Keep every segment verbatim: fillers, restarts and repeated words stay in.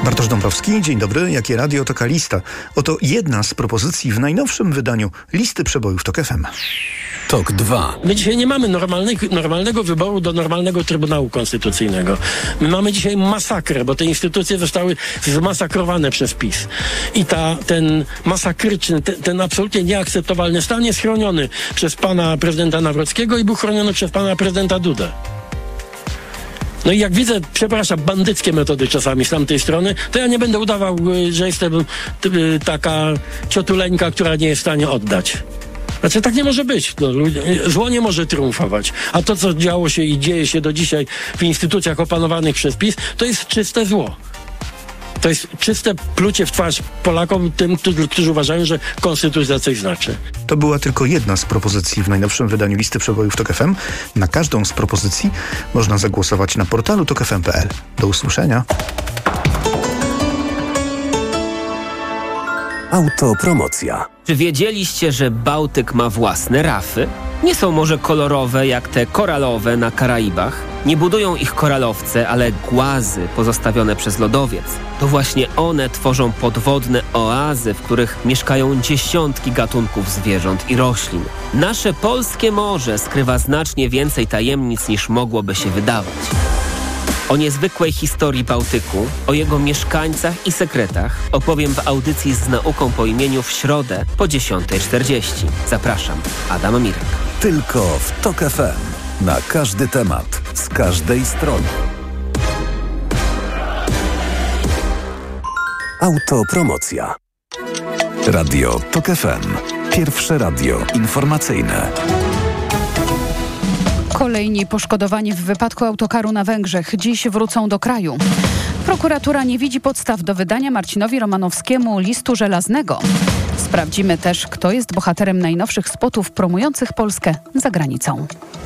Bartosz Dąbrowski, dzień dobry. Jakie radio, taka lista. Oto jedna z propozycji w najnowszym wydaniu listy przebojów TOK F M. TOK dwa. My dzisiaj nie mamy normalnych, normalnego wyboru do normalnego Trybunału Konstytucyjnego. My mamy dzisiaj masakrę, bo te instytucje zostały zmasakrowane przez PiS. I ta, ten masakryczny, ten, ten absolutnie nieakceptowalny stan jest chroniony przez pana prezydenta Nawrockiego i był chroniony przez pana prezydenta Dudę. No i jak widzę, przepraszam, bandyckie metody czasami z tamtej strony, to ja nie będę udawał, że jestem taka ciotuleńka, która nie jest w stanie oddać. Znaczy tak nie może być. No, zło nie może triumfować. A to, co działo się i dzieje się do dzisiaj w instytucjach opanowanych przez PiS, to jest czyste zło. To jest czyste plucie w twarz Polakom, tym, którzy, którzy uważają, że konstytucja coś znaczy. To była tylko jedna z propozycji w najnowszym wydaniu listy przebojów TOK F M. Na każdą z propozycji można zagłosować na portalu tok f m kropka p l. Do usłyszenia. Autopromocja. Czy wiedzieliście, że Bałtyk ma własne rafy? Nie są może kolorowe jak te koralowe na Karaibach. Nie budują ich koralowce, ale głazy pozostawione przez lodowiec. To właśnie one tworzą podwodne oazy, w których mieszkają dziesiątki gatunków zwierząt i roślin. Nasze polskie morze skrywa znacznie więcej tajemnic niż mogłoby się wydawać. O niezwykłej historii Bałtyku, o jego mieszkańcach i sekretach opowiem w audycji z nauką po imieniu w środę po dziesiątej czterdzieści. Zapraszam, Adam Mirek. Tylko w TOK F M. Na każdy temat, z każdej strony. Autopromocja. Radio TOK F M. Pierwsze radio informacyjne. Kolejni poszkodowani w wypadku autokaru na Węgrzech dziś wrócą do kraju. Prokuratura nie widzi podstaw do wydania Marcinowi Romanowskiemu listu żelaznego. Sprawdzimy też, kto jest bohaterem najnowszych spotów promujących Polskę za granicą.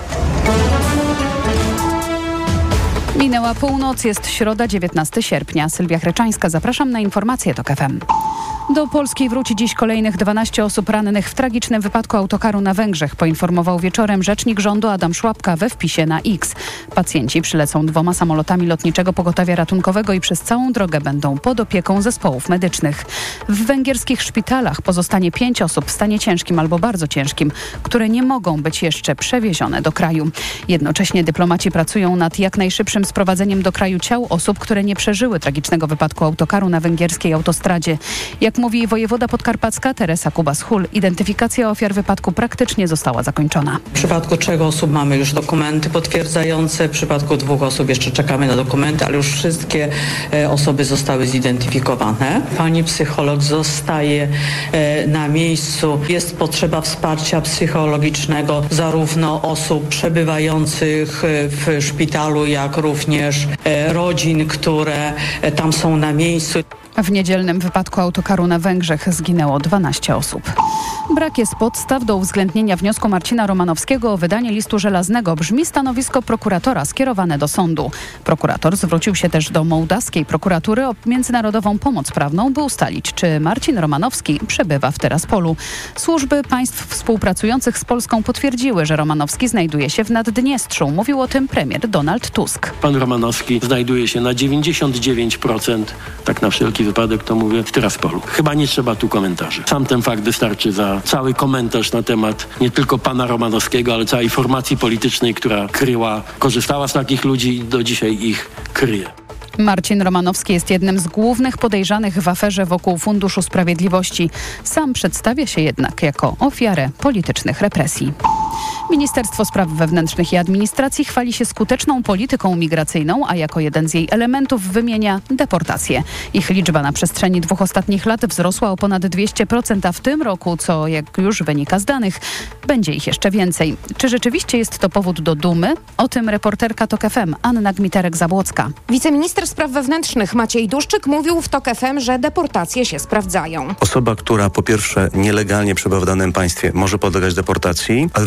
Minęła północ, jest środa, dziewiętnastego sierpnia. Sylwia Chreczańska, zapraszam na informacje TOK F M. Do Polski wróci dziś kolejnych dwanaście osób rannych w tragicznym wypadku autokaru na Węgrzech, poinformował wieczorem rzecznik rządu Adam Szłapka we wpisie na X. Pacjenci przylecą dwoma samolotami lotniczego pogotowia ratunkowego i przez całą drogę będą pod opieką zespołów medycznych. W węgierskich szpitalach pozostanie pięć osób w stanie ciężkim albo bardzo ciężkim, które nie mogą być jeszcze przewiezione do kraju. Jednocześnie dyplomaci pracują nad jak najszybszym sprowadzeniem do kraju ciał osób, które nie przeżyły tragicznego wypadku autokaru na węgierskiej autostradzie. Jak mówi wojewoda podkarpacka Teresa Kubas-Hul, identyfikacja ofiar wypadku praktycznie została zakończona. W przypadku trzech osób mamy już dokumenty potwierdzające, w przypadku dwóch osób jeszcze czekamy na dokumenty, ale już wszystkie e, osoby zostały zidentyfikowane. Pani psycholog zostaje e, na miejscu. Jest potrzeba wsparcia psychologicznego zarówno osób przebywających w szpitalu, jak również e, rodzin, które e, tam są na miejscu. W niedzielnym wypadku autokaru na Węgrzech zginęło dwanaście osób. Brak jest podstaw do uwzględnienia wniosku Marcina Romanowskiego o wydanie listu żelaznego, brzmi stanowisko prokuratora skierowane do sądu. Prokurator zwrócił się też do mołdawskiej prokuratury o międzynarodową pomoc prawną, by ustalić, czy Marcin Romanowski przebywa w Teraspolu. Służby państw współpracujących z Polską potwierdziły, że Romanowski znajduje się w Naddniestrzu. Mówił o tym premier Donald Tusk. Pan Romanowski znajduje się na dziewięćdziesiąt dziewięć procent, tak na wszelki wypadek to mówię, w Tiraspolu. Chyba nie trzeba tu komentarzy. Sam ten fakt wystarczy za cały komentarz na temat nie tylko pana Romanowskiego, ale całej formacji politycznej, która kryła, korzystała z takich ludzi i do dzisiaj ich kryje. Marcin Romanowski jest jednym z głównych podejrzanych w aferze wokół Funduszu Sprawiedliwości. Sam przedstawia się jednak jako ofiarę politycznych represji. Ministerstwo Spraw Wewnętrznych i Administracji chwali się skuteczną polityką migracyjną, a jako jeden z jej elementów wymienia deportacje. Ich liczba na przestrzeni dwóch ostatnich lat wzrosła o ponad dwieście procent, a w tym roku, co jak już wynika z danych, będzie ich jeszcze więcej. Czy rzeczywiście jest to powód do dumy? O tym reporterka TOK F M Anna Gmiterek-Zabłocka. Wiceminister Spraw Wewnętrznych Maciej Duszczyk mówił w TOK F M, że deportacje się sprawdzają. Osoba, która po pierwsze nielegalnie przebywa w danym państwie, może podlegać deportacji, a również osoba,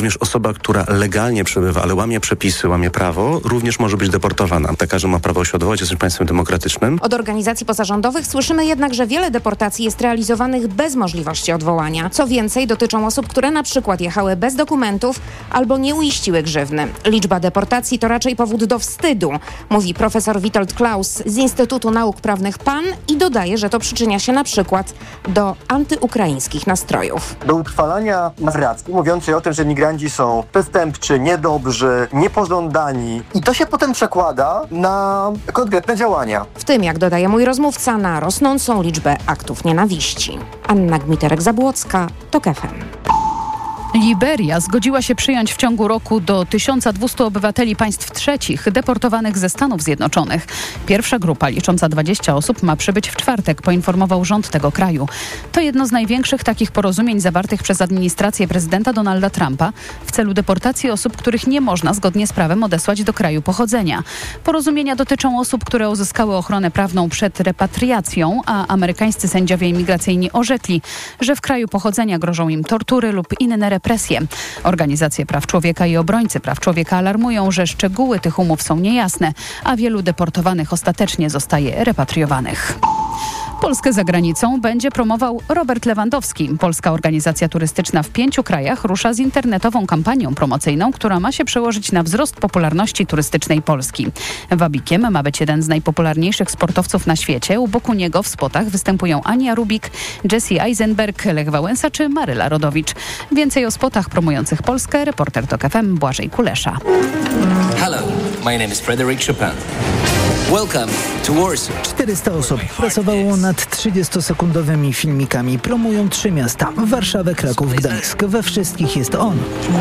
osoba, która legalnie przebywa, ale łamie przepisy, łamie prawo, również może być deportowana. Każdy ma prawo oświadkować, jesteśmy państwem demokratycznym. Od organizacji pozarządowych słyszymy jednak, że wiele deportacji jest realizowanych bez możliwości odwołania. Co więcej, dotyczą osób, które na przykład jechały bez dokumentów albo nie uiściły grzywny. Liczba deportacji to raczej powód do wstydu, mówi profesor Witold Klaus z Instytutu Nauk Prawnych P A N i dodaje, że to przyczynia się na przykład do antyukraińskich nastrojów. Do utrwalania narracji mówiącej o tym, że migranci są przestępczy, niedobrzy, niepożądani i to się potem przekłada na konkretne działania. W tym, jak dodaje mój rozmówca, na rosnącą liczbę aktów nienawiści. Anna Gmiterek-Zabłocka, TOK F M. Liberia zgodziła się przyjąć w ciągu roku do tysiąc dwieście obywateli państw trzecich deportowanych ze Stanów Zjednoczonych. Pierwsza grupa, licząca dwadzieścia osób, ma przybyć w czwartek, poinformował rząd tego kraju. To jedno z największych takich porozumień zawartych przez administrację prezydenta Donalda Trumpa w celu deportacji osób, których nie można zgodnie z prawem odesłać do kraju pochodzenia. Porozumienia dotyczą osób, które uzyskały ochronę prawną przed repatriacją, a amerykańscy sędziowie imigracyjni orzekli, że w kraju pochodzenia grożą im tortury lub inne represje. Organizacje praw człowieka i obrońcy praw człowieka alarmują, że szczegóły tych umów są niejasne, a wielu deportowanych ostatecznie zostaje repatriowanych. Polskę za granicą będzie promował Robert Lewandowski. Polska organizacja turystyczna w pięciu krajach rusza z internetową kampanią promocyjną, która ma się przełożyć na wzrost popularności turystycznej Polski. Wabikiem ma być jeden z najpopularniejszych sportowców na świecie. U boku niego w spotach występują Ania Rubik, Jesse Eisenberg, Lech Wałęsa czy Maryla Rodowicz. Więcej o spotach promujących Polskę reporter TOK F M Błażej Kulesza. Hello, my name is Frederic Chopin. Welcome to Warsaw. czterysta osób pracowało nad trzydziestosekundowymi filmikami. Promują trzy miasta: Warszawę, Kraków, Gdańsk. We wszystkich jest on,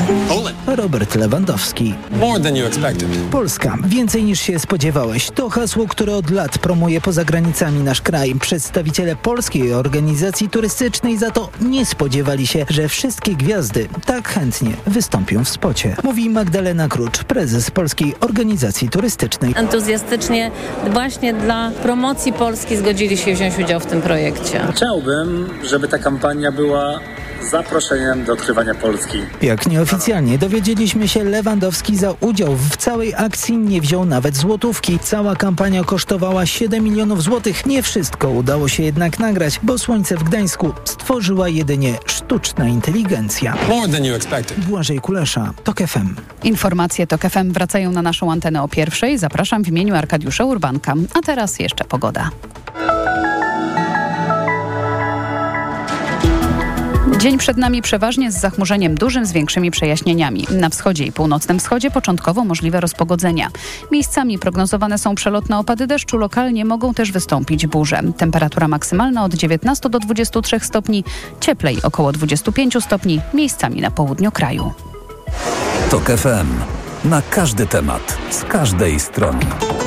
Robert Lewandowski. More than you expected. Polska. Więcej niż się spodziewałeś. To hasło, które od lat promuje poza granicami nasz kraj. Przedstawiciele polskiej organizacji turystycznej za to nie spodziewali się, że wszystkie gwiazdy tak chętnie wystąpią w spocie. Mówi Magdalena Krucz, prezes Polskiej Organizacji Turystycznej. Entuzjastycznie właśnie dla promocji Polski zgodzili się wziąć udział w tym projekcie. Chciałbym, żeby ta kampania była zaproszeniem do odkrywania Polski. Jak nieoficjalnie dowiedzieliśmy się, Lewandowski za udział w całej akcji nie wziął nawet złotówki. Cała kampania kosztowała siedem milionów złotych. Nie wszystko udało się jednak nagrać, bo słońce w Gdańsku stworzyła jedynie sztuczna inteligencja. More than you expected. Błażej Kulesza, TOK F M. Informacje TOK F M wracają na naszą antenę o pierwszej. Zapraszam w imieniu Arkadiusza Urbanka. A teraz jeszcze pogoda. Dzień przed nami przeważnie z zachmurzeniem dużym, z większymi przejaśnieniami. Na wschodzie i północnym wschodzie początkowo możliwe rozpogodzenia. Miejscami prognozowane są przelotne opady deszczu, lokalnie mogą też wystąpić burze. Temperatura maksymalna od dziewiętnastu do dwudziestu trzech stopni, cieplej około dwudziestu pięciu stopni, miejscami na południu kraju. TOK F M. Na każdy temat, z każdej strony.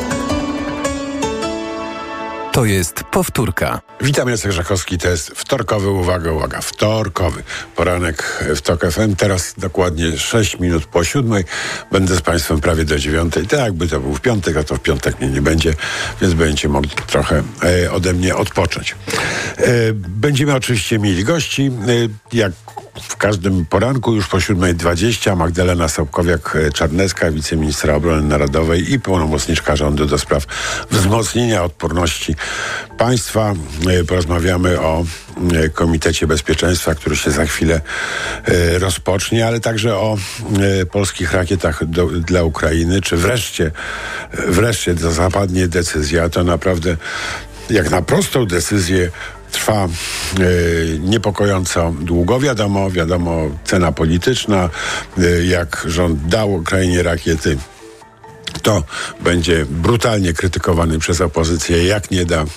To jest powtórka. Witam, Jacek Żakowski, to jest wtorkowy, uwaga, uwaga, wtorkowy poranek w TOK F M. Teraz dokładnie sześć minut po siódmej. Będę z Państwem prawie do dziewiątej. Tak jakby to był w piątek, a to w piątek mnie nie będzie, więc będziecie mogli trochę e, ode mnie odpocząć. E, będziemy oczywiście mieli gości, e, jak w każdym poranku, już po siódmej dwadzieścia Magdalena Sobkowiak-Czarnecka, wiceministra obrony narodowej i pełnomocniczka rządu do spraw wzmocnienia odporności państwa. Porozmawiamy o Komitecie Bezpieczeństwa, który się za chwilę rozpocznie, ale także o polskich rakietach do, dla Ukrainy, czy wreszcie, wreszcie zapadnie decyzja. To naprawdę jak na prostą decyzję trwa e, niepokojąco długo. Wiadomo, wiadomo, cena polityczna. E, jak rząd dał Ukrainie rakiety, to będzie brutalnie krytykowany przez opozycję. Jak nie da,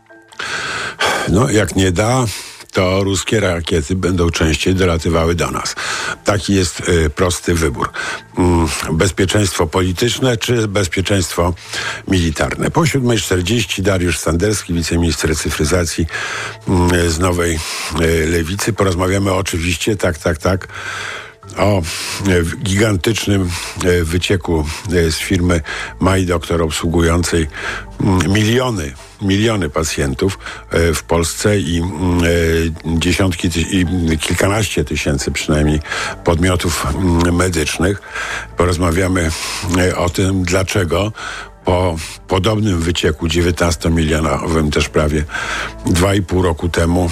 no jak nie da, to ruskie rakiety będą częściej dolatywały do nas. Taki jest y, prosty wybór. Mm, bezpieczeństwo polityczne czy bezpieczeństwo militarne. Po siódmej czterdzieści Dariusz Sanderski, wiceminister cyfryzacji y, z Nowej y, Lewicy. Porozmawiamy oczywiście, tak, tak, tak, o gigantycznym wycieku z firmy MyDoctor obsługującej miliony, miliony pacjentów w Polsce i dziesiątki i kilkanaście tysięcy przynajmniej podmiotów medycznych. Porozmawiamy o tym, dlaczego po podobnym wycieku dziewiętnastomilionowym też prawie dwa i pół roku temu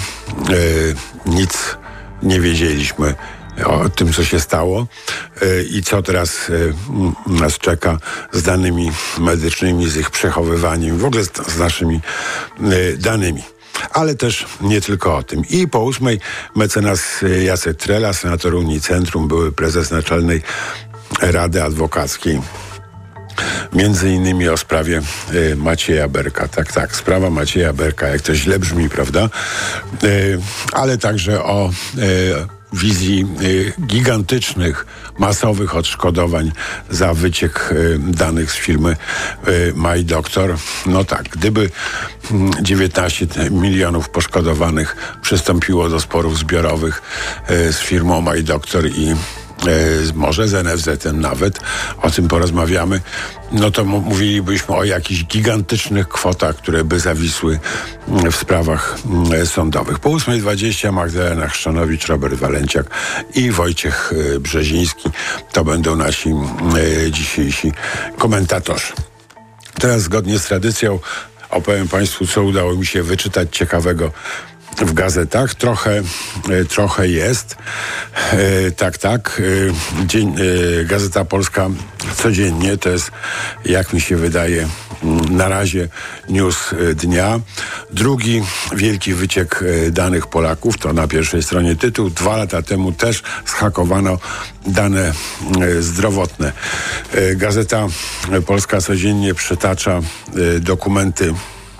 nic nie wiedzieliśmy o tym, co się stało i co teraz nas czeka z danymi medycznymi, z ich przechowywaniem, w ogóle z naszymi danymi. Ale też nie tylko o tym. I po ósmej mecenas Jacek Trela, senator Unii Centrum, były prezes Naczelnej Rady Adwokackiej. Między innymi o sprawie y, Macieja Berka. Tak, tak, sprawa Macieja Berka, jak to źle brzmi, prawda? Y, ale także o y, wizji y, gigantycznych, masowych odszkodowań za wyciek y, danych z firmy y, MyDoctor. No tak, gdyby y, dziewiętnaście milionów poszkodowanych przystąpiło do sporów zbiorowych y, z firmą MyDoctor i E, może z N F Z-em nawet, o tym porozmawiamy, no to m- mówilibyśmy o jakichś gigantycznych kwotach, które by zawisły m, w sprawach m, sądowych. Po ósmej dwadzieścia Magdalena Chrzanowicz, Robert Walenciak i Wojciech e, Brzeziński. To będą nasi e, dzisiejsi komentatorzy. Teraz zgodnie z tradycją opowiem Państwu, co udało mi się wyczytać ciekawego w gazetach. Trochę, trochę jest. E, tak, tak. E, dzień, e, Gazeta Polska codziennie, to jest, jak mi się wydaje, na razie news dnia. Drugi wielki wyciek danych Polaków, to na pierwszej stronie tytuł. Dwa lata temu też zhakowano dane zdrowotne. E, Gazeta Polska codziennie przytacza e, dokumenty,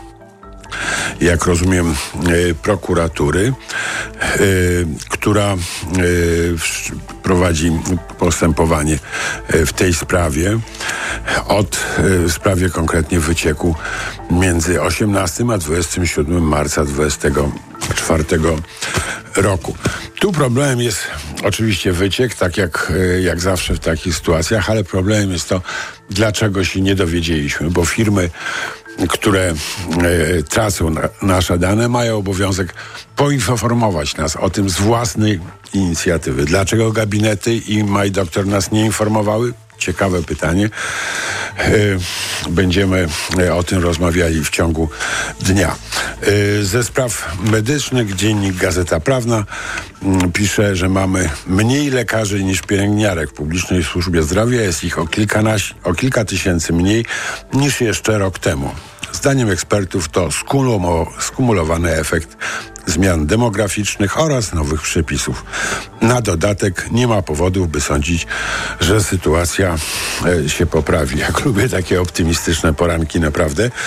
jak rozumiem, e, prokuratury, e, która e, w, prowadzi postępowanie e, w tej sprawie od e, w sprawie konkretnie wycieku między osiemnastego a dwudziestego siódmego marca dwudziestego czwartego roku. Tu problemem jest oczywiście wyciek, tak jak, jak zawsze w takich sytuacjach, ale problemem jest to, dlaczego się nie dowiedzieliśmy, bo firmy, które e, tracą na, nasze dane, mają obowiązek poinformować nas o tym z własnej inicjatywy. Dlaczego gabinety i MyDoctor nas nie informowały? Ciekawe pytanie. E, będziemy o tym rozmawiali w ciągu dnia. E, ze spraw medycznych dziennik Gazeta Prawna m, pisze, że mamy mniej lekarzy niż pielęgniarek w publicznej służbie zdrowia. Jest ich o kilkanaście, o kilka tysięcy mniej niż jeszcze rok temu. Zdaniem ekspertów to skumulowany efekt zmian demograficznych oraz nowych przepisów. Na dodatek nie ma powodów, by sądzić, że sytuacja e, się poprawi. Jak lubię takie optymistyczne poranki, naprawdę. E,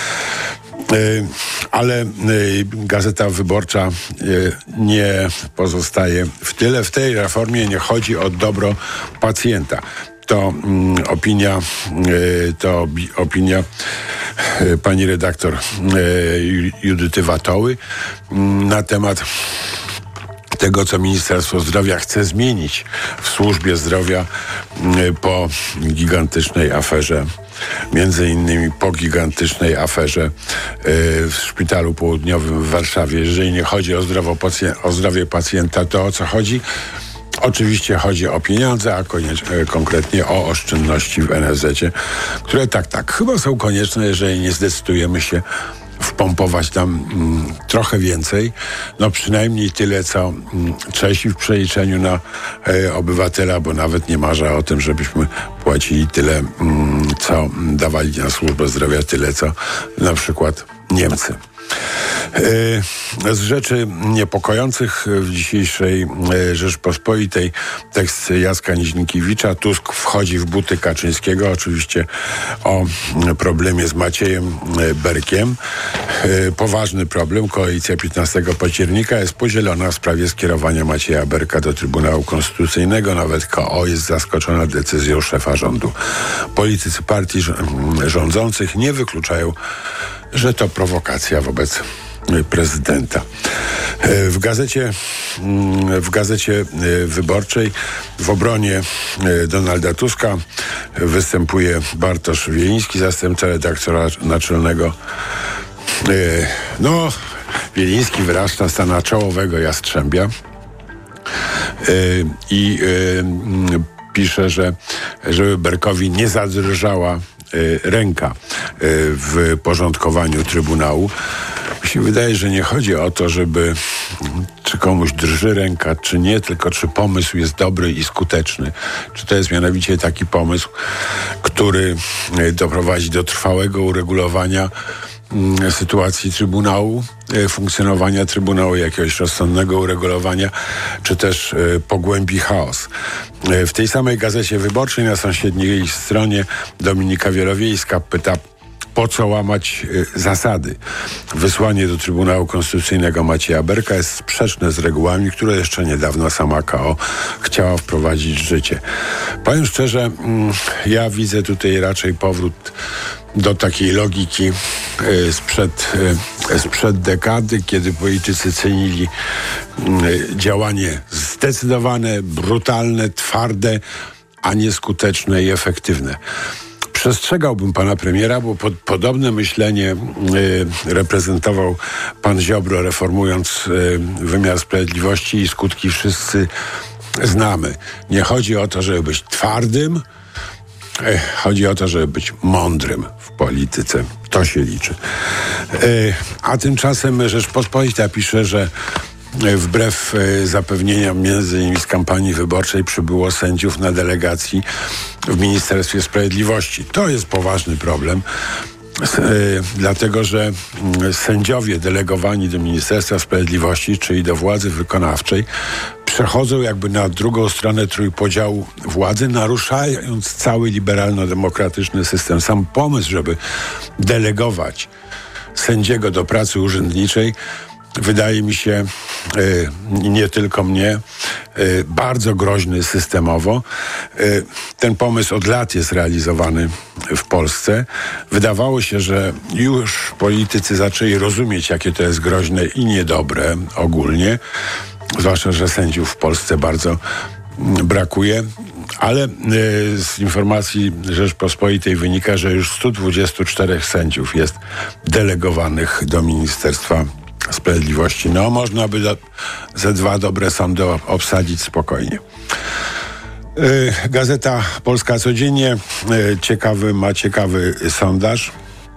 ale e, Gazeta Wyborcza e, nie pozostaje w tyle. W tej reformie nie chodzi o dobro pacjenta. To mm, opinia, y, to bi, opinia y, pani redaktor y, Judyty Watoły y, na temat tego, co Ministerstwo Zdrowia chce zmienić w służbie zdrowia y, po gigantycznej aferze, między innymi po gigantycznej aferze y, w Szpitalu Południowym w Warszawie. Jeżeli nie chodzi o, zdrowo pacjent, o zdrowie pacjenta, to o co chodzi? Oczywiście chodzi o pieniądze, a koniecznie, konkretnie o oszczędności w N F Z-cie, które tak, tak, chyba są konieczne, jeżeli nie zdecydujemy się wpompować tam mm, trochę więcej, no przynajmniej tyle, co mm, Czesi w przeliczeniu na e, obywatela, bo nawet nie marzę o tym, żebyśmy płacili tyle, mm, co dawali na służbę zdrowia, tyle, co na przykład Niemcy. Z rzeczy niepokojących w dzisiejszej Rzeczpospolitej tekst Jacka Niźnikiewicza. Tusk wchodzi w buty Kaczyńskiego. Oczywiście o problemie z Maciejem Berkiem. Poważny problem. Koalicja piętnastego października jest podzielona w sprawie skierowania Macieja Berka do Trybunału Konstytucyjnego. Nawet K O jest zaskoczona decyzją szefa rządu. Politycy partii rządzących nie wykluczają, że to prowokacja wobec prezydenta. W gazecie, w gazecie Wyborczej w obronie Donalda Tuska występuje Bartosz Wieliński, zastępca redaktora naczelnego. No, Wieliński wyrasta stana czołowego jastrzębia i pisze, że żeby Berkowi nie zadrżała ręka w porządkowaniu Trybunału. Mi się wydaje, że nie chodzi o to, żeby czy komuś drży ręka, czy nie, tylko czy pomysł jest dobry i skuteczny. Czy to jest mianowicie taki pomysł, który doprowadzi do trwałego uregulowania sytuacji Trybunału, funkcjonowania Trybunału, jakiegoś rozsądnego uregulowania, czy też pogłębi chaos. W tej samej Gazecie Wyborczej na sąsiedniej stronie Dominika Wielowiejska pyta, po co łamać zasady. Wysłanie do Trybunału Konstytucyjnego Macieja Berka jest sprzeczne z regułami, które jeszcze niedawno sama K O chciała wprowadzić w życie. Powiem szczerze, ja widzę tutaj raczej powrót do takiej logiki sprzed, sprzed dekady, kiedy politycy cenili działanie zdecydowane, brutalne, twarde, a nie skuteczne i efektywne. Przestrzegałbym pana premiera, bo pod, podobne myślenie y, reprezentował pan Ziobro, reformując y, wymiar sprawiedliwości i skutki wszyscy znamy. Nie chodzi o to, żeby być twardym, y, chodzi o to, żeby być mądrym w polityce. To się liczy. Y, a tymczasem Rzeczpospolita pisze, że wbrew zapewnieniom między innymi z kampanii wyborczej przybyło sędziów na delegacji w Ministerstwie Sprawiedliwości. To jest poważny problem, dlatego że sędziowie delegowani do Ministerstwa Sprawiedliwości, czyli do władzy wykonawczej, przechodzą jakby na drugą stronę trójpodziału władzy, naruszając cały liberalno-demokratyczny system. Sam pomysł, żeby delegować sędziego do pracy urzędniczej, wydaje mi się, y, nie tylko mnie, y, bardzo groźny systemowo. Y, ten pomysł od lat jest realizowany w Polsce. Wydawało się, że już politycy zaczęli rozumieć, jakie to jest groźne i niedobre ogólnie. Zwłaszcza, że sędziów w Polsce bardzo brakuje. Ale y, z informacji Rzeczpospolitej wynika, że już stu dwudziestu czterech sędziów jest delegowanych do Ministerstwa Sprawiedliwości. No, można by do, ze dwa dobre sądy obsadzić spokojnie. Yy, Gazeta Polska Codziennie yy, ciekawy, ma ciekawy sondaż,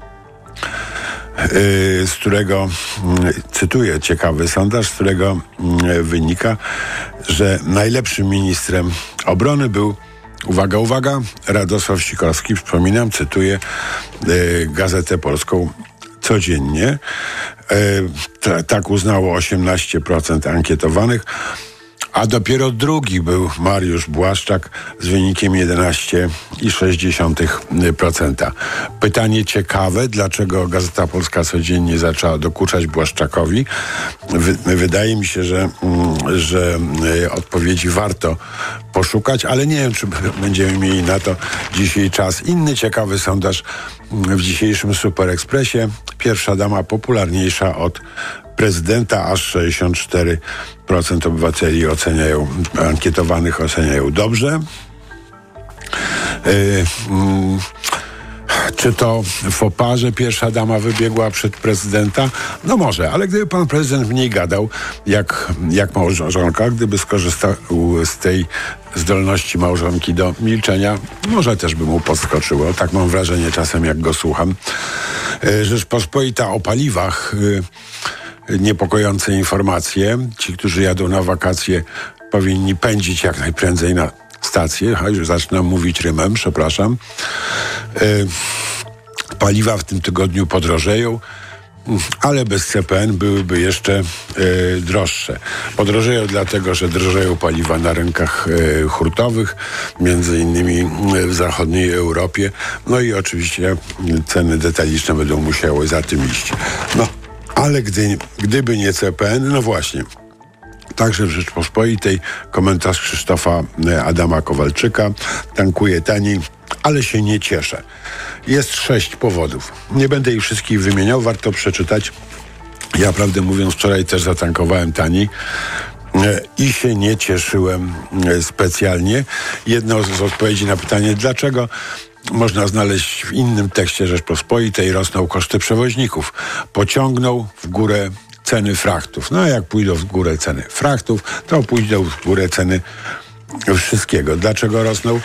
yy, z którego, yy, cytuję ciekawy sondaż, z którego yy, wynika, że najlepszym ministrem obrony był, uwaga, uwaga, Radosław Sikorski. Przypominam, cytuję yy, Gazetę Polską Codziennie. E, t- tak uznało osiemnaście procent ankietowanych, a dopiero drugi był Mariusz Błaszczak z wynikiem jedenaście przecinek sześć procent. Pytanie ciekawe, dlaczego Gazeta Polska Codziennie zaczęła dokuczać Błaszczakowi. Wy- wydaje mi się, że, mm, że y, odpowiedzi warto poszukać, ale nie wiem, czy będziemy mieli na to dzisiaj czas. Inny ciekawy sondaż w dzisiejszym Super Expressie. Pierwsza dama popularniejsza od prezydenta, aż sześćdziesiąt cztery procent obywateli oceniają, ankietowanych oceniają dobrze. Yy, yy, czy to w oparze pierwsza dama wybiegła przed prezydenta? No może, ale gdyby pan prezydent mniej gadał, jak, jak małżonka, gdyby skorzystał z tej zdolności małżonki do milczenia, może też by mu podskoczyło. Tak mam wrażenie czasem, jak go słucham. Rzeczpospolita o paliwach. Niepokojące informacje. Ci, którzy jadą na wakacje, powinni pędzić jak najprędzej na stację. A już zaczynam mówić rymem, przepraszam. Yy, paliwa w tym tygodniu podrożeją, ale bez C P N byłyby jeszcze yy, droższe. Podrożeją dlatego, że drożeją paliwa na rynkach yy, hurtowych, między innymi w zachodniej Europie. No i oczywiście ceny detaliczne będą musiały za tym iść. No, ale gdy, gdyby nie C P N, no właśnie. Także w Rzeczpospolitej komentarz Krzysztofa Adama Kowalczyka. Tankuje taniej, ale się nie cieszę. Jest sześć powodów. Nie będę ich wszystkich wymieniał, warto przeczytać Ja, prawdę mówiąc, wczoraj też zatankowałem taniej i się nie cieszyłem specjalnie. Jedną z odpowiedzi na pytanie, dlaczego, można znaleźć w innym tekście Rzeczpospolitej. Rosną koszty przewoźników. Pociągną w górę ceny frachtów. No a jak pójdą w górę ceny frachtów, to pójdą w górę ceny wszystkiego. Dlaczego rosną,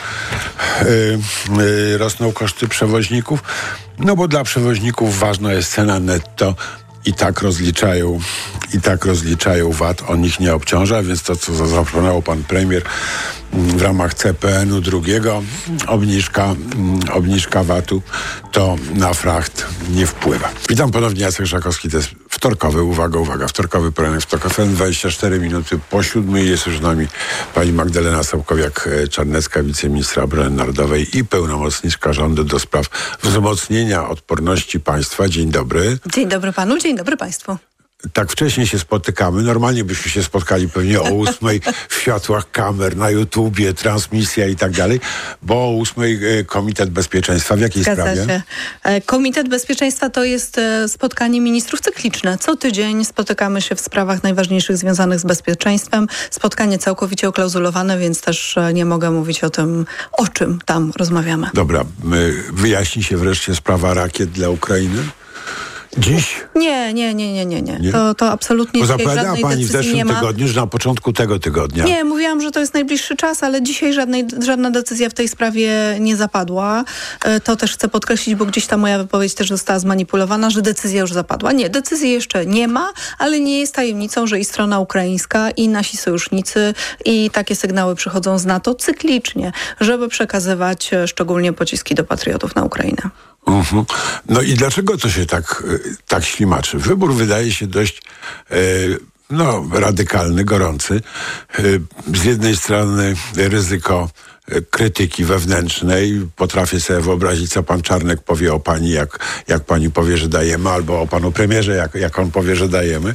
yy, yy, rosną koszty przewoźników? No bo dla przewoźników ważna jest cena netto. I tak rozliczają, i tak rozliczają V A T, on ich nie obciąża, więc to, co zaproponował pan premier w ramach C P N u drugiego, obniżka, obniżka V A T u, to na fracht nie wpływa. Witam ponownie, Jacek Żakowski, to jest wtorkowy, uwaga, uwaga, wtorkowy poranek w TOK F M, dwadzieścia cztery minuty po siódmej. Jest już z nami pani Magdalena Sołkowiak-Czarnecka, wiceministra obrony narodowej i pełnomocniczka rządu do spraw wzmocnienia odporności państwa. Dzień dobry. Dzień dobry panu, dzień dobry państwu. Tak wcześnie się spotykamy. Normalnie byśmy się spotkali pewnie o ósmej w światłach kamer, na YouTubie, transmisja i tak dalej, bo o ósmej Komitet Bezpieczeństwa. W jakiej Zgadza sprawie? Się. Komitet Bezpieczeństwa to jest spotkanie ministrów cykliczne. Co tydzień spotykamy się w sprawach najważniejszych związanych z bezpieczeństwem. Spotkanie całkowicie oklauzulowane, więc też nie mogę mówić o tym, o czym tam rozmawiamy. Dobra, wyjaśni się wreszcie sprawa rakiet dla Ukrainy? Dziś? Nie, nie, nie, nie, nie. nie. nie? To, to absolutnie Bo dzisiaj zapowiadała żadnej pani w decyzji nie zeszłym ma. tygodniu, że na początku tego tygodnia. Nie, mówiłam, że to jest najbliższy czas, ale dzisiaj żadnej, żadna decyzja w tej sprawie nie zapadła. To też chcę podkreślić, bo gdzieś ta moja wypowiedź też została zmanipulowana, że decyzja już zapadła. Nie, decyzji jeszcze nie ma, ale nie jest tajemnicą, że i strona ukraińska, i nasi sojusznicy, i takie sygnały przychodzą z NATO cyklicznie, żeby przekazywać szczególnie pociski do patriotów na Ukrainę. Uh-huh. No i dlaczego to się tak, tak ślimaczy? Wybór wydaje się dość e, no, radykalny, gorący. E, z jednej strony ryzyko krytyki wewnętrznej. Potrafię sobie wyobrazić, co pan Czarnek powie o pani, jak, jak pani powie, że dajemy, albo o panu premierze, jak, jak on powie, że dajemy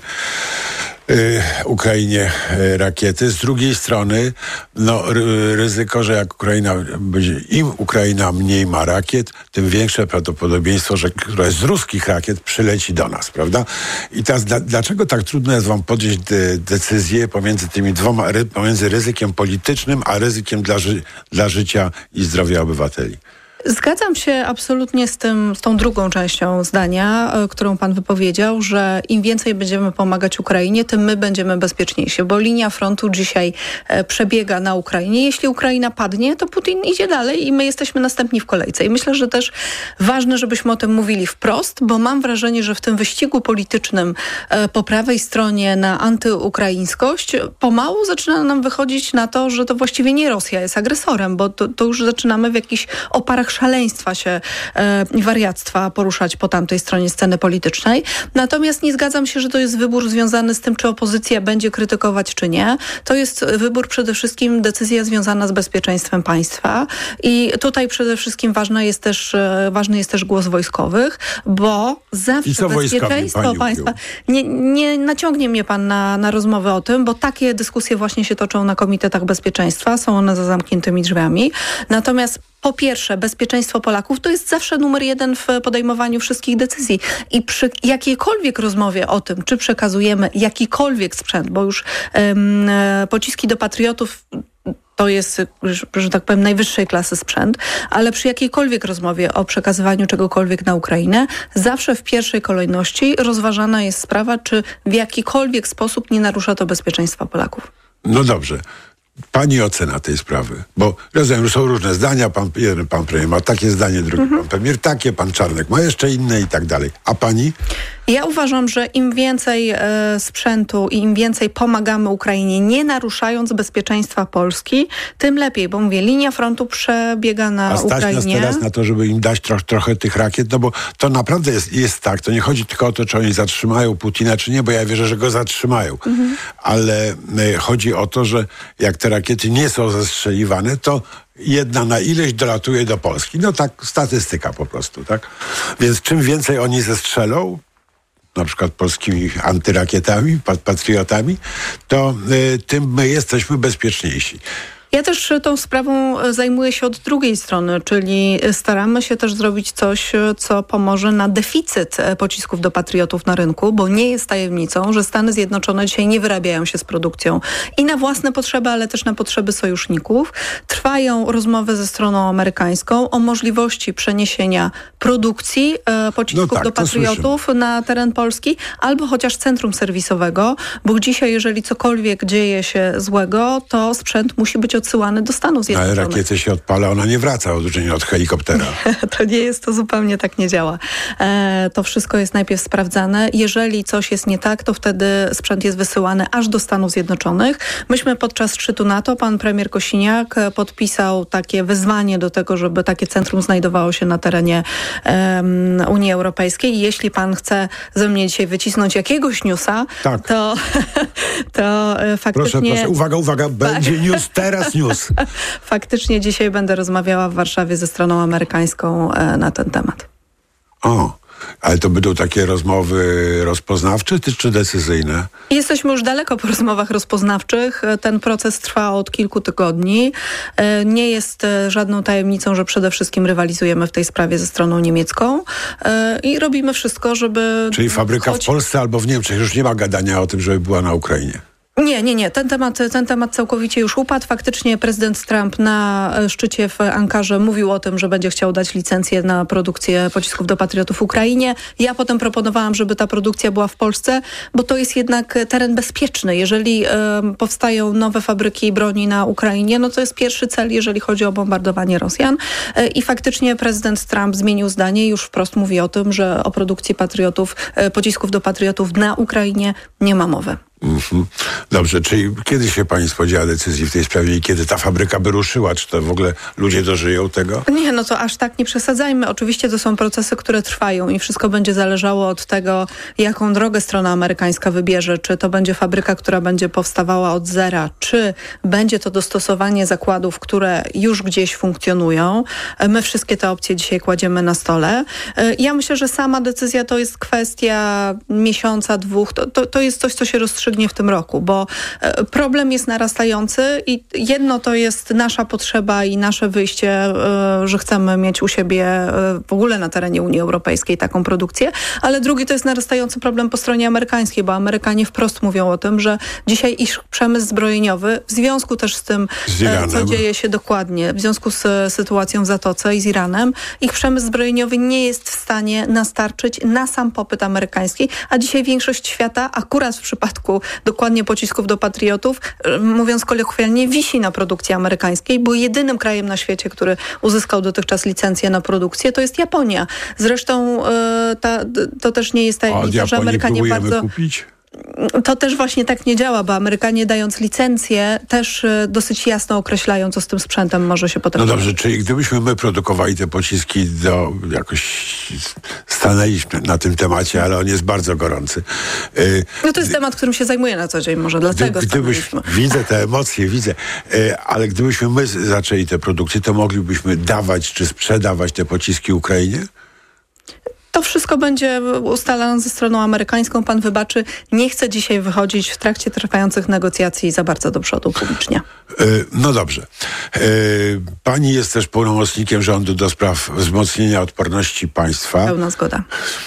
Ukrainie rakiety. Z drugiej strony no, ryzyko, że jak Ukraina będzie, im Ukraina mniej ma rakiet, tym większe prawdopodobieństwo, że któraś z ruskich rakiet przyleci do nas, prawda? I teraz dla, dlaczego tak trudno jest wam podjąć de, decyzję pomiędzy tymi dwoma, ry, pomiędzy ryzykiem politycznym, a ryzykiem dla, ży, dla życia i zdrowia obywateli? Zgadzam się absolutnie z tym, z tą drugą częścią zdania, którą pan wypowiedział, że im więcej będziemy pomagać Ukrainie, tym my będziemy bezpieczniejsi, bo linia frontu dzisiaj przebiega na Ukrainie. Jeśli Ukraina padnie, to Putin idzie dalej i my jesteśmy następni w kolejce. I myślę, że też ważne, żebyśmy o tym mówili wprost, bo mam wrażenie, że w tym wyścigu politycznym po prawej stronie na antyukraińskość pomału zaczyna nam wychodzić na to, że to właściwie nie Rosja jest agresorem, bo to, to już zaczynamy w jakichś oparach szaleństwa się i e, wariactwa poruszać po tamtej stronie sceny politycznej. Natomiast nie zgadzam się, że to jest wybór związany z tym, czy opozycja będzie krytykować, czy nie. To jest wybór przede wszystkim, decyzja związana z bezpieczeństwem państwa i tutaj przede wszystkim ważna jest też, e, ważny jest też głos wojskowych, bo zawsze bezpieczeństwo państwa... Nie, nie naciągnie mnie pan na, na rozmowę o tym, bo takie dyskusje właśnie się toczą na komitetach bezpieczeństwa, są one za zamkniętymi drzwiami. Natomiast po pierwsze, bezpieczeństwo Polaków to jest zawsze numer jeden w podejmowaniu wszystkich decyzji. I przy jakiejkolwiek rozmowie o tym, czy przekazujemy jakikolwiek sprzęt, bo już um, pociski do patriotów to jest, że tak powiem, najwyższej klasy sprzęt, ale przy jakiejkolwiek rozmowie o przekazywaniu czegokolwiek na Ukrainę, zawsze w pierwszej kolejności rozważana jest sprawa, czy w jakikolwiek sposób nie narusza to bezpieczeństwa Polaków. No dobrze. Pani ocena tej sprawy, bo rozumiem, że są różne zdania, pan, jeden pan premier ma takie zdanie, drugi mhm. pan premier takie, pan Czarnek ma jeszcze inne i tak dalej. A pani? Ja uważam, że im więcej e, sprzętu i im więcej pomagamy Ukrainie, nie naruszając bezpieczeństwa Polski, tym lepiej, bo mówię, linia frontu przebiega na A stać Ukrainie. nas teraz na to, żeby im dać tro, trochę tych rakiet, no bo to naprawdę jest, jest tak, to nie chodzi tylko o to, czy oni zatrzymają Putina, czy nie, bo ja wierzę, że go zatrzymają, mhm. ale e, chodzi o to, że jak te rakiety nie są zestrzeliwane, to jedna na ileś dolatuje do Polski. No tak, statystyka po prostu, tak? Więc czym więcej oni zestrzelą, na przykład polskimi antyrakietami, patriotami, to y, tym my jesteśmy bezpieczniejsi. Ja też tą sprawą zajmuję się od drugiej strony, czyli staramy się też zrobić coś, co pomoże na deficyt pocisków do Patriotów na rynku, bo nie jest tajemnicą, że Stany Zjednoczone dzisiaj nie wyrabiają się z produkcją i na własne potrzeby, ale też na potrzeby sojuszników. Trwają rozmowy ze stroną amerykańską o możliwości przeniesienia produkcji e, pocisków no tak, do Patriotów na teren Polski, albo chociaż centrum serwisowego, bo dzisiaj, jeżeli cokolwiek dzieje się złego, to sprzęt musi być odsyłany do Stanów Zjednoczonych. Ale rakietę się odpala, ona nie wraca od, od helikoptera. To nie jest, to zupełnie tak nie działa. E, to wszystko jest najpierw sprawdzane. Jeżeli coś jest nie tak, to wtedy sprzęt jest wysyłany aż do Stanów Zjednoczonych. Myśmy podczas szczytu NATO, pan premier Kosiniak podpisał takie wezwanie do tego, żeby takie centrum znajdowało się na terenie um, Unii Europejskiej. I jeśli pan chce ze mnie dzisiaj wycisnąć jakiegoś newsa, tak. to, to faktycznie... Proszę, proszę, uwaga, uwaga, będzie news, teraz news. Faktycznie dzisiaj będę rozmawiała w Warszawie ze stroną amerykańską e, na ten temat. O, ale to będą takie rozmowy rozpoznawcze czy decyzyjne? Jesteśmy już daleko po rozmowach rozpoznawczych. Ten proces trwa od kilku tygodni. Nie jest żadną tajemnicą, że przede wszystkim rywalizujemy w tej sprawie ze stroną niemiecką i robimy wszystko, żeby... Czyli fabryka choć... w Polsce albo w Niemczech. Już nie ma gadania o tym, żeby była na Ukrainie. Nie, nie, nie. Ten temat, ten temat całkowicie już upadł. Faktycznie prezydent Trump na szczycie w Ankarze mówił o tym, że będzie chciał dać licencję na produkcję pocisków do Patriotów w Ukrainie. Ja potem proponowałam, żeby ta produkcja była w Polsce, bo to jest jednak teren bezpieczny. Jeżeli y, powstają nowe fabryki broni na Ukrainie, no to jest pierwszy cel, jeżeli chodzi o bombardowanie Rosjan. Y, I faktycznie prezydent Trump zmienił zdanie i już wprost mówi o tym, że o produkcji patriotów, y, pocisków do Patriotów na Ukrainie nie ma mowy. Mm-hmm. Dobrze, czyli kiedy się pani spodziewa decyzji w tej sprawie i kiedy ta fabryka by ruszyła? Czy to w ogóle ludzie dożyją tego? Nie, no to aż tak nie przesadzajmy. Oczywiście to są procesy, które trwają i wszystko będzie zależało od tego, jaką drogę strona amerykańska wybierze. Czy to będzie fabryka, która będzie powstawała od zera, czy będzie to dostosowanie zakładów, które już gdzieś funkcjonują. My wszystkie te opcje dzisiaj kładziemy na stole. Ja myślę, że sama decyzja to jest kwestia miesiąca, dwóch. To, to, to jest coś, co się rozstrzygnie w tym roku, bo problem jest narastający i jedno to jest nasza potrzeba i nasze wyjście, że chcemy mieć u siebie w ogóle na terenie Unii Europejskiej taką produkcję, ale drugi to jest narastający problem po stronie amerykańskiej, bo Amerykanie wprost mówią o tym, że dzisiaj ich przemysł zbrojeniowy, w związku też z tym, z co dzieje się dokładnie, w związku z sytuacją w Zatoce i z Iranem, ich przemysł zbrojeniowy nie jest w stanie nastarczyć na sam popyt amerykański, a dzisiaj większość świata, akurat w przypadku dokładnie pocisków do Patriotów, mówiąc kolokwialnie, wisi na produkcji amerykańskiej, bo jedynym krajem na świecie, który uzyskał dotychczas licencję na produkcję, to jest Japonia. Zresztą e, ta, to też nie jest tajemnica, że Amerykanie bardzo... kupić? To też właśnie tak nie działa, bo Amerykanie dając licencję też dosyć jasno określają, co z tym sprzętem może się potem... No dobrze, czyli gdybyśmy my produkowali te pociski, do jakoś stanęliśmy na tym temacie, ale on jest bardzo gorący. Yy, no to jest temat, którym się zajmuję na co dzień, może dlatego gdy, gdybyś, Widzę te emocje, widzę, yy, ale gdybyśmy my zaczęli tę produkcję, to moglibyśmy dawać czy sprzedawać te pociski Ukrainie? To wszystko będzie ustalane ze stroną amerykańską. Pan wybaczy, nie chcę dzisiaj wychodzić w trakcie trwających negocjacji za bardzo do przodu publicznie. Yy, no dobrze. Yy, pani jest też pełnomocnikiem rządu do spraw wzmocnienia odporności państwa. Pełna zgoda.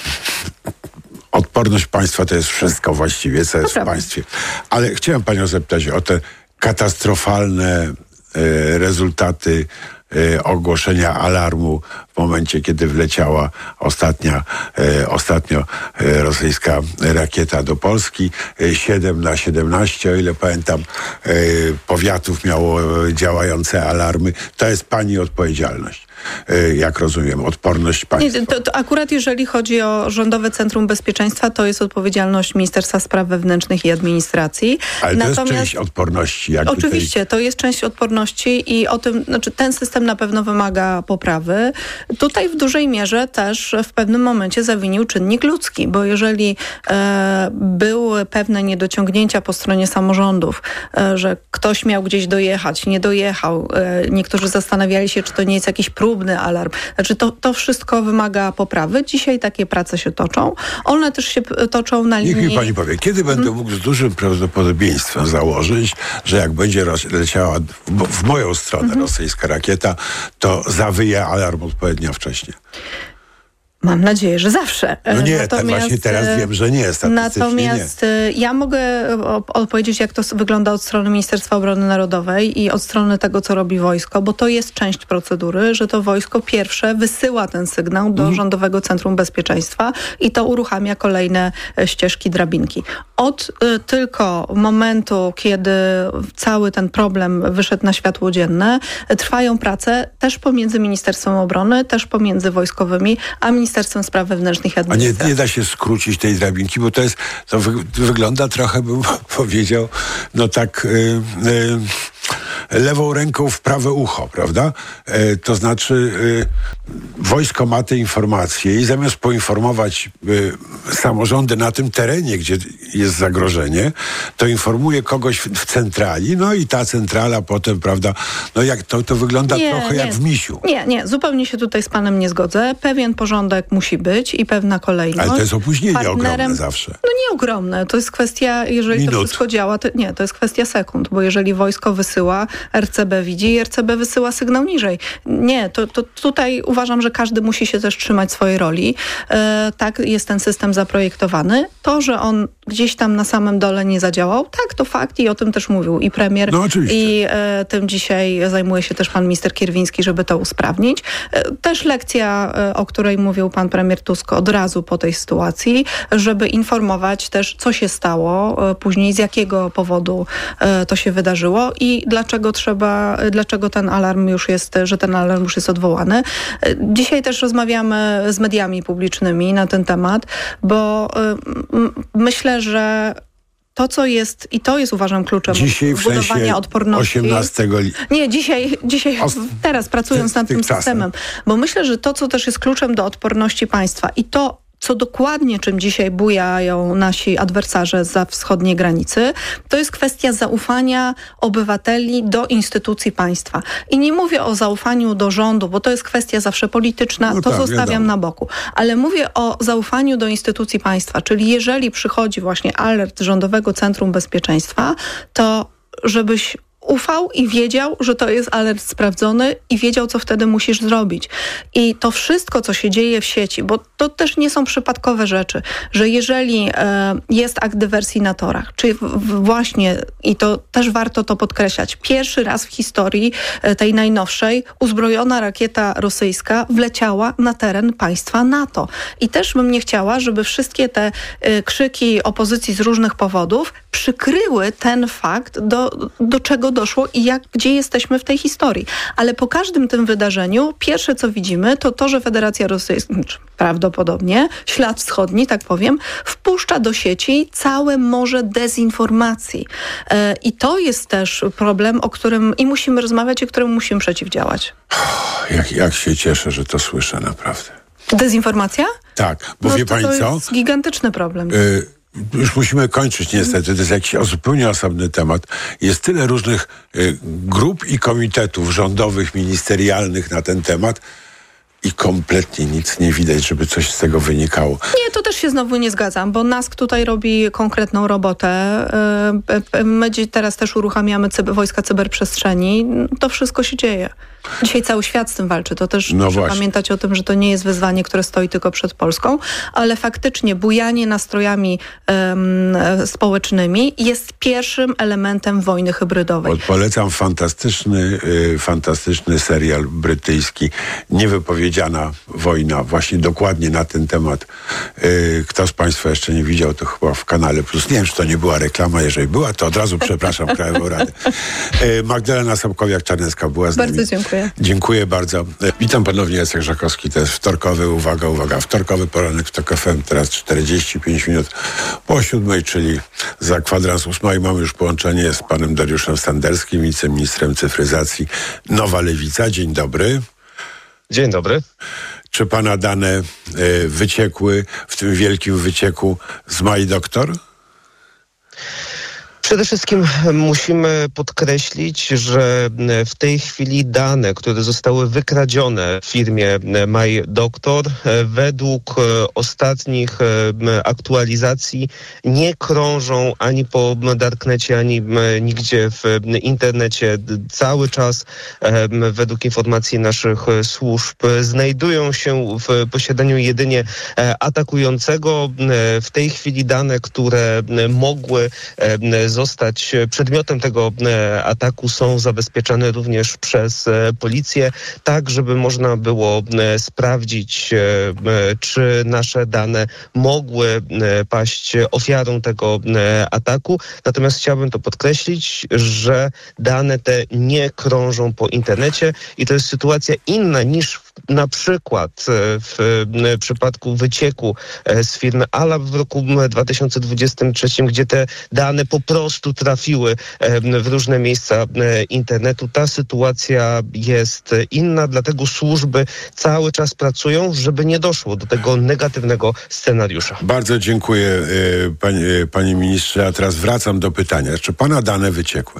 Odporność państwa to jest wszystko właściwie, co jest w państwie. Ale chciałem panią zapytać o te katastrofalne yy, rezultaty Y, ogłoszenia alarmu w momencie, kiedy wleciała ostatnia, y, ostatnio y, rosyjska rakieta do Polski. Y, siedem na siedemnaście, o ile pamiętam, y, powiatów miało y, działające alarmy. To jest pani odpowiedzialność. Jak rozumiem, odporność państwa. Nie, to, to akurat jeżeli chodzi o Rządowe Centrum Bezpieczeństwa, to jest odpowiedzialność Ministerstwa Spraw Wewnętrznych i Administracji. Ale to Natomiast, jest część odporności. Jakby oczywiście, tej... to jest część odporności i o tym, znaczy ten system na pewno wymaga poprawy. Tutaj w dużej mierze też w pewnym momencie zawinił czynnik ludzki, bo jeżeli e, były pewne niedociągnięcia po stronie samorządów, e, że ktoś miał gdzieś dojechać, nie dojechał, e, niektórzy zastanawiali się, czy to nie jest jakiś próg niechlubny alarm. Znaczy to, to wszystko wymaga poprawy. Dzisiaj takie prace się toczą. One też się toczą na linii... Niech mi pani powie, kiedy hmm. będę mógł z dużym prawdopodobieństwem założyć, że jak będzie leciała w, w moją stronę hmm. rosyjska rakieta, to zawyje alarm odpowiednio wcześnie? Mam nadzieję, że zawsze. No nie, natomiast, właśnie teraz wiem, że nie, statystycznie Natomiast nie. ja mogę odpowiedzieć, jak to wygląda od strony Ministerstwa Obrony Narodowej i od strony tego, co robi wojsko, bo to jest część procedury, że to wojsko pierwsze wysyła ten sygnał do mhm. Rządowego Centrum Bezpieczeństwa i to uruchamia kolejne ścieżki, drabinki. Od y, tylko momentu, kiedy cały ten problem wyszedł na światło dzienne, trwają prace też pomiędzy Ministerstwem Obrony, też pomiędzy wojskowymi, a Ministerstwem Spraw Wewnętrznych i Administracji. A nie, nie da się skrócić tej drabinki, bo to jest, to wy, wygląda trochę, bym powiedział, no tak y, y, lewą ręką w prawe ucho, prawda? Y, to znaczy y, wojsko ma te informacje i zamiast poinformować y, samorządy na tym terenie, gdzie jest zagrożenie, to informuje kogoś w, w centrali, no i ta centrala potem, prawda, no jak to, to wygląda nie, trochę nie, jak w misiu. Nie, nie, zupełnie się tutaj z panem nie zgodzę. Pewien porządek musi być i pewna kolejność. Ale to jest opóźnienie Partnerem, ogromne zawsze. No nie ogromne. To jest kwestia, jeżeli Minut. to wszystko działa, to nie, to jest kwestia sekund, bo jeżeli wojsko wysyła, R C B widzi i R C B wysyła sygnał niżej. Nie, to, to tutaj uważam, że każdy musi się też trzymać swojej roli. E, tak jest ten system zaprojektowany. To, że on gdzieś tam na samym dole nie zadziałał, tak, to fakt i o tym też mówił i premier no, i e, tym dzisiaj zajmuje się też pan minister Kierwiński, żeby to usprawnić. E, też lekcja, e, o której mówił pan premier Tusk od razu po tej sytuacji, żeby informować też, co się stało e, później, z jakiego powodu e, to się wydarzyło i dlaczego trzeba, e, dlaczego ten alarm już jest, że ten alarm już jest odwołany. E, dzisiaj też rozmawiamy z mediami publicznymi na ten temat, bo e, m, myślę, że to, co jest, i to jest uważam kluczem dzisiaj w budowania sensie odporności. osiemnastego li... Nie, dzisiaj, dzisiaj Os... teraz pracując nad tym czasem. systemem, bo myślę, że to, co też jest kluczem do odporności państwa i to, co dokładnie czym dzisiaj bujają nasi adwersarze za wschodniej granicy, to jest kwestia zaufania obywateli do instytucji państwa. I nie mówię o zaufaniu do rządu, bo to jest kwestia zawsze polityczna, no to tak, zostawiam wiadomo. na boku. Ale mówię o zaufaniu do instytucji państwa, czyli jeżeli przychodzi właśnie alert Rządowego Centrum Bezpieczeństwa, to żebyś ufał i wiedział, że to jest alert sprawdzony i wiedział, co wtedy musisz zrobić. I to wszystko, co się dzieje w sieci, bo to też nie są przypadkowe rzeczy, że jeżeli e, jest akt dywersji na torach, czy w, w właśnie, i to też warto to podkreślać, pierwszy raz w historii e, tej najnowszej uzbrojona rakieta rosyjska wleciała na teren państwa NATO. I też bym nie chciała, żeby wszystkie te e, krzyki opozycji z różnych powodów przykryły ten fakt, do, do czego doszło i jak, gdzie jesteśmy w tej historii. Ale po każdym tym wydarzeniu pierwsze, co widzimy, to to, że Federacja Rosyjska, prawdopodobnie, ślad wschodni, tak powiem, wpuszcza do sieci całe morze dezinformacji. E, I to jest też problem, o którym i musimy rozmawiać, i któremu musimy przeciwdziałać. Jak, jak się cieszę, że to słyszę naprawdę. Dezinformacja? Tak, bo no wie to pani to co? jest gigantyczny problem. Y- Już musimy kończyć niestety, to jest jakiś zupełnie osobny temat. Jest tyle różnych y, grup i komitetów rządowych, ministerialnych na ten temat i kompletnie nic nie widać, żeby coś z tego wynikało. Nie, to też się znowu nie zgadzam, bo NASK tutaj robi konkretną robotę. My teraz też uruchamiamy cyber, wojska cyberprzestrzeni. To wszystko się dzieje. Dzisiaj cały świat z tym walczy. To też no muszę właśnie. pamiętać o tym, że to nie jest wyzwanie, które stoi tylko przed Polską, ale faktycznie bujanie nastrojami um, społecznymi jest pierwszym elementem wojny hybrydowej. Polecam fantastyczny, y, fantastyczny serial brytyjski Niewypowiedziana wojna, właśnie dokładnie na ten temat. Y, kto z państwa jeszcze nie widział, to chyba w Kanale Plus. Nie wiem, czy to nie była reklama. Jeżeli była, to od razu przepraszam Krajową Radę. Y, Magdalena Sobkowiak-Czarnecka była z nami. Bardzo dziękuję. Dziękuję bardzo. Witam ponownie, Jacek Żakowski. To jest wtorkowy, uwaga, uwaga, wtorkowy poranek w TOK F M. Teraz czterdzieści pięć minut po siódmej, czyli za kwadrans ósmej. Mamy już połączenie z panem Dariuszem Standerskim, wiceministrem cyfryzacji Nowa Lewica. Dzień dobry. Dzień dobry. Czy pana dane y, wyciekły w tym wielkim wycieku z My Doktor? Przede wszystkim musimy podkreślić, że w tej chwili dane, które zostały wykradzione w firmie MyDoctor, według ostatnich aktualizacji nie krążą ani po darknecie, ani nigdzie w internecie. Cały czas według informacji naszych służb znajdują się w posiadaniu jedynie atakującego. W tej chwili dane, które mogły zostać przedmiotem tego ataku, są zabezpieczane również przez policję, tak żeby można było sprawdzić, czy nasze dane mogły paść ofiarą tego ataku. Natomiast chciałbym to podkreślić, że dane te nie krążą po internecie i to jest sytuacja inna niż na przykład w przypadku wycieku z firmy Alab w roku dwa tysiące dwudziestym trzecim, gdzie te dane po prostu trafiły w różne miejsca internetu. Ta sytuacja jest inna, dlatego służby cały czas pracują, żeby nie doszło do tego negatywnego scenariusza. Bardzo dziękuję, panie, panie ministrze. A teraz wracam do pytania. Czy pana dane wyciekły?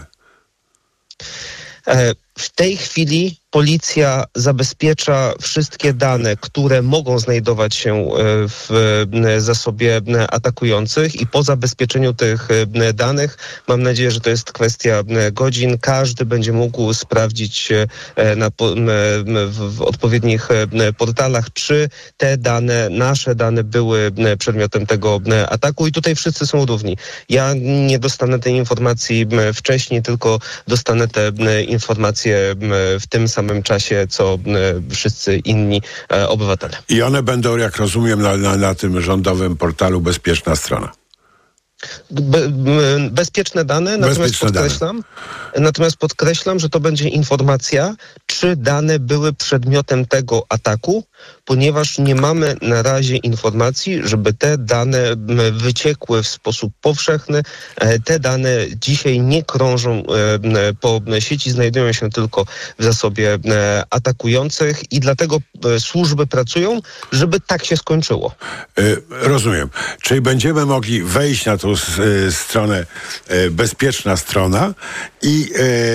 W tej chwili policja zabezpiecza wszystkie dane, które mogą znajdować się w zasobie atakujących i po zabezpieczeniu tych danych, mam nadzieję, że to jest kwestia godzin, każdy będzie mógł sprawdzić na, w odpowiednich portalach, czy te dane, nasze dane były przedmiotem tego ataku i tutaj wszyscy są równi. Ja nie dostanę tej informacji wcześniej, tylko dostanę te informacje w tym samym czasie, co wszyscy inni obywatele. I one będą, jak rozumiem, na, na, na tym rządowym portalu Bezpieczna Strona. Be, bezpieczne dane, natomiast bezpieczne podkreślam, dane. natomiast podkreślam, że to będzie informacja, czy dane były przedmiotem tego ataku, ponieważ nie mamy na razie informacji, żeby te dane wyciekły w sposób powszechny. Te dane dzisiaj nie krążą po sieci, znajdują się tylko w zasobie atakujących i dlatego służby pracują, żeby tak się skończyło. Rozumiem. Czyli będziemy mogli wejść na tą stronę Bezpieczna Strona i,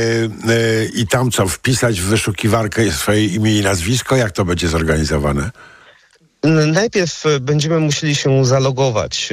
i tam co, wpisać w wyszukiwarkę swoje imię i nazwisko? Jak to będzie zorganizowane? Najpierw będziemy musieli się zalogować.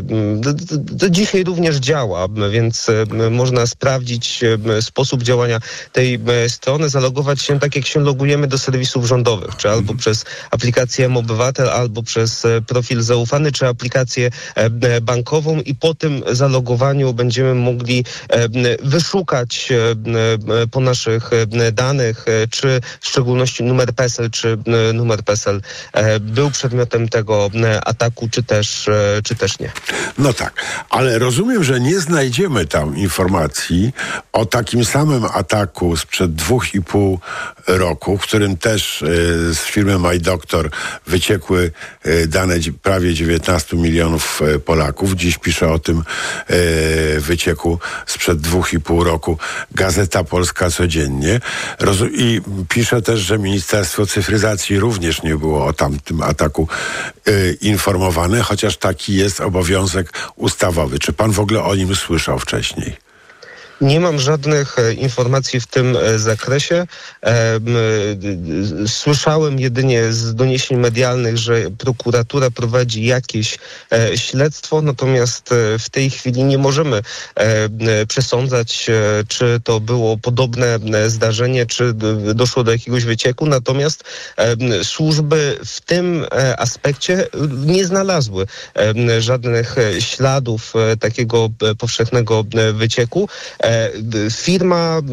To dzisiaj również działa, więc można sprawdzić sposób działania tej strony, zalogować się tak, jak się logujemy do serwisów rządowych, czy albo przez aplikację M-Obywatel, albo przez profil zaufany, czy aplikację bankową i po tym zalogowaniu będziemy mogli wyszukać po naszych danych, czy w szczególności numer PESEL, czy numer PESEL był przedmiotem tego ataku, czy też, czy też nie. No tak, ale rozumiem, że nie znajdziemy tam informacji o takim samym ataku sprzed dwóch i pół roku, w którym też y, z firmy MyDoctor wyciekły y, dane prawie dziewiętnastu milionów y, Polaków. Dziś pisze o tym y, wycieku sprzed dwóch i pół roku Gazeta Polska codziennie. Rozu- I pisze też, że Ministerstwo Cyfryzacji również nie było o tamtym ataku y, informowane, chociaż taki jest obowiązek ustawowy. Czy pan w ogóle o nim słyszał wcześniej? Nie mam żadnych e, informacji w tym e, zakresie. E, m, e, słyszałem jedynie z doniesień medialnych, że prokuratura prowadzi jakieś e, śledztwo, natomiast e, w tej chwili nie możemy e, e, przesądzać, e, czy to było podobne e, zdarzenie, czy d, doszło do jakiegoś wycieku, natomiast e, służby w tym e, aspekcie nie znalazły e, żadnych e, śladów e, takiego e, powszechnego e, wycieku. E, Firma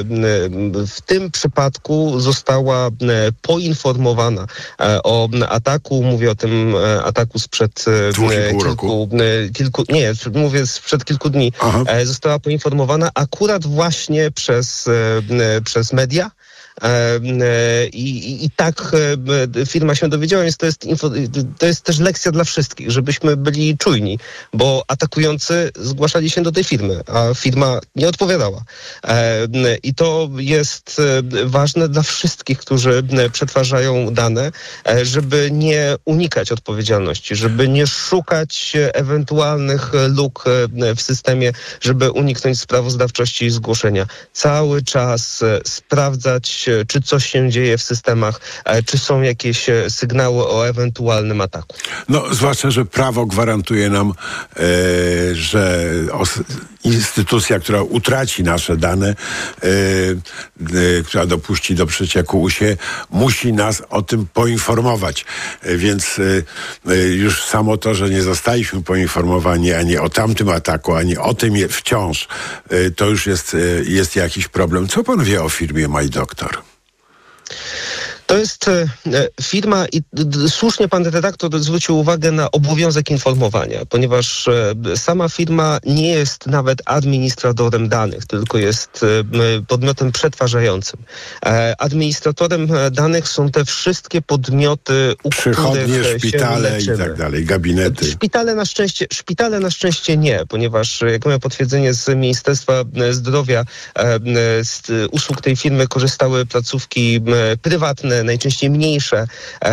w tym przypadku została poinformowana o ataku. Mówię o tym ataku sprzed kilku, kilku, nie, mówię sprzed kilku dni. Aha. Została poinformowana akurat właśnie przez, przez media, i, i tak firma się dowiedziała, więc to jest, info, to jest też lekcja dla wszystkich, żebyśmy byli czujni, bo atakujący zgłaszali się do tej firmy, a firma nie odpowiadała. I to jest ważne dla wszystkich, którzy przetwarzają dane, żeby nie unikać odpowiedzialności, żeby nie szukać ewentualnych luk w systemie, żeby uniknąć sprawozdawczości i zgłoszenia. Cały czas sprawdzać, czy coś się dzieje w systemach, czy są jakieś sygnały o ewentualnym ataku. No, zwłaszcza, że prawo gwarantuje nam, e, że os- instytucja, która utraci nasze dane, e, e, która dopuści do przecieku U S I E, musi nas o tym poinformować. E, więc e, e, już samo to, że nie zostaliśmy poinformowani ani o tamtym ataku, ani o tym je, wciąż, e, to już jest, e, jest jakiś problem. Co pan wie o firmie MyDoctor? To jest e, firma i d, słusznie pan redaktor zwrócił uwagę na obowiązek informowania, ponieważ e, sama firma nie jest nawet administratorem danych, tylko jest e, podmiotem przetwarzającym. E, administratorem danych są te wszystkie podmioty, u przychodnie, których szpitale się i tak dalej, gabinety. Szpitale na szczęście, szpitale na szczęście nie, ponieważ jak mamy potwierdzenie z Ministerstwa Zdrowia, e, z usług tej firmy korzystały placówki e, prywatne, najczęściej mniejsze,